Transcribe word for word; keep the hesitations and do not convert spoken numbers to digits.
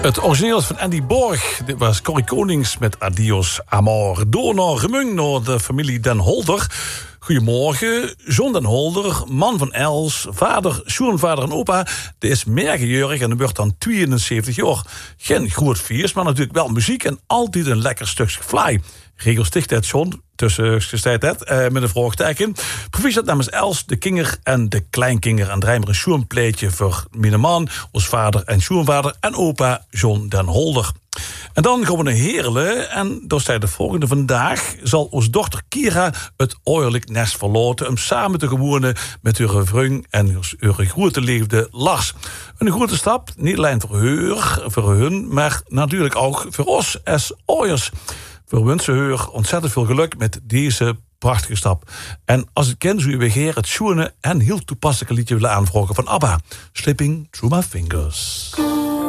Het origineel is van Andy Borg. Dit was Corrie Konings met Adios Amor. Door naar Gemung, naar de familie Den Holder. Goedemorgen, John Den Holder, man van Els, vader, schoonvader en opa. Die is meergejurig en wordt dan tweeënzeventig jaar. Geen groot feest, maar natuurlijk wel muziek en altijd een lekker stukje fly. Regelstichtheid, John, tussen gestijdheid, uh, met een vraagteken. Proficiat namens Els, de kinger en de kleinkinger. En draai maar een schoenpleetje voor mijn man, ons vader en schoonvader en opa John Den Holder. En dan gaan we naar Heerlen. En door zij de volgende vandaag zal onze dochter Kira het oorlijk nest verlaten om samen te wonen met haar vriend en haar grote liefde Lars. Een grote stap, niet alleen voor haar, voor hun, maar natuurlijk ook voor ons als ouders. We wensen haar ontzettend veel geluk met deze prachtige stap. En als het kent, zou je weer het schoene en heel toepasselijke liedje willen aanvragen van ABBA. Slipping Through My Fingers.